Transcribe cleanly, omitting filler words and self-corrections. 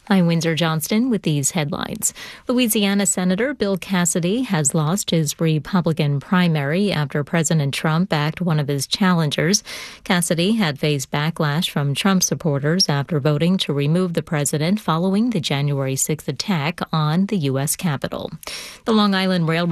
I'm Windsor Johnston with these headlines. Louisiana Senator Bill Cassidy has lost his Republican primary after President Trump backed one of his challengers. Cassidy had faced backlash from Trump supporters after voting to remove the president following the January 6th attack on the U.S. Capitol. The Long Island Railroad